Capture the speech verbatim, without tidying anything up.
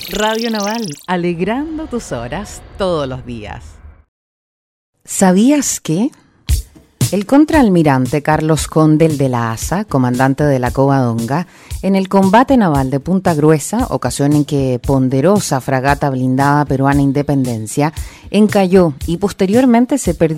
Radio Naval, alegrando tus horas todos los días. ¿Sabías que? El contraalmirante Carlos Condel de la Asa, comandante de la Covadonga, en el combate naval de Punta Gruesa, ocasión en que ponderosa fragata blindada peruana Independencia encalló y posteriormente se perdió